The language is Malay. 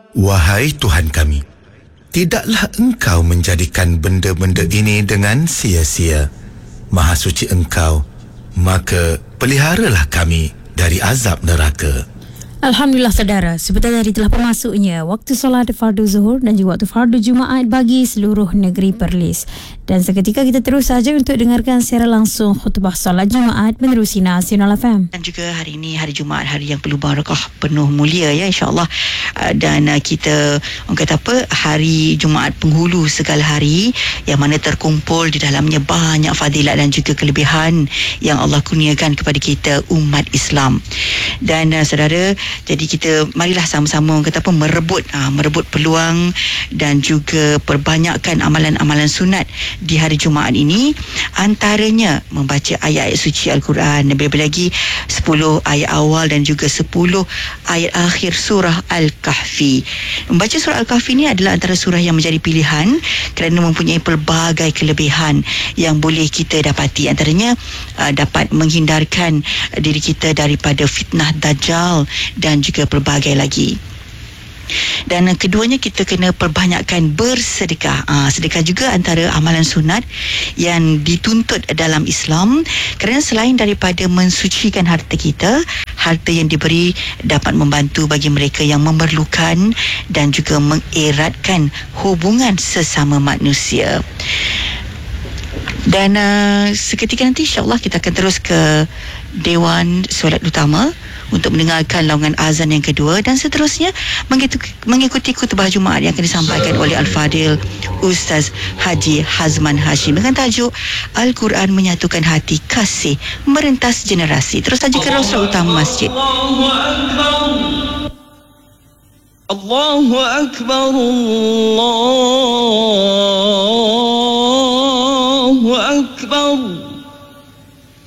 Wahai Tuhan kami, tidaklah Engkau menjadikan benda-benda ini dengan sia-sia. Maha suci Engkau, maka peliharalah kami dari azab neraka. Alhamdulillah saudara, sebentar tadi telah bermasuknya waktu solat fardu zuhur dan juga waktu fardu Jumaat bagi seluruh negeri Perlis. Dan seketika kita terus saja untuk dengarkan secara langsung khutbah solat Jumaat menerusi Nasional FM. Dan juga hari ini hari Jumaat, hari yang penuh barakah, penuh mulia ya insya-Allah. Dan kita orang kata apa, hari Jumaat penghulu segala hari yang mana terkumpul di dalamnya banyak fadilat dan juga kelebihan yang Allah kurniakan kepada kita umat Islam. Dan saudara, jadi kita marilah sama-sama orang kata apa, merebut peluang dan juga perbanyakkan amalan-amalan sunat di hari Jumaat ini, antaranya membaca ayat-ayat suci Al-Quran, lebih lagi 10 ayat awal dan juga 10 ayat akhir surah Al-Kahfi. Membaca surah Al-Kahfi ini adalah antara surah yang menjadi pilihan kerana mempunyai pelbagai kelebihan yang boleh kita dapati. Antaranya dapat menghindarkan diri kita daripada fitnah Dajjal dan juga pelbagai lagi. Dan keduanya, kita kena perbanyakkan bersedekah. Sedekah juga antara amalan sunat yang dituntut dalam Islam, kerana selain daripada mensucikan harta kita, harta yang diberi dapat membantu bagi mereka yang memerlukan dan juga mengeratkan hubungan sesama manusia. Dan seketika nanti insya-Allah kita akan terus ke Dewan Solat Utama untuk mendengarkan laungan azan yang kedua dan seterusnya mengikuti khutbah Jumaat yang akan disampaikan oleh Al-Fadil Ustaz Haji Hazman Hashim dengan tajuk Al-Quran Menyatukan Hati Kasih Merentas Generasi. Terus saja ke Rasul Utama Masjid. Allahu Akbar, Allahu Akbar.